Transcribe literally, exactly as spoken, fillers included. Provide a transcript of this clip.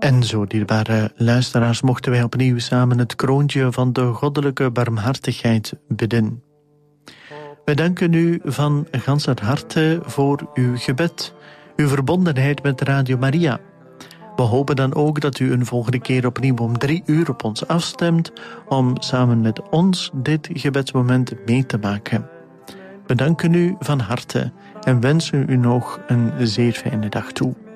En zo, dierbare luisteraars, mochten wij opnieuw samen het kroontje van de goddelijke barmhartigheid bidden. Wij danken u van ganser harte voor uw gebed, uw verbondenheid met Radio Maria. We hopen dan ook dat u een volgende keer opnieuw om drie uur op ons afstemt om samen met ons dit gebedsmoment mee te maken. We danken u van harte en wensen u nog een zeer fijne dag toe.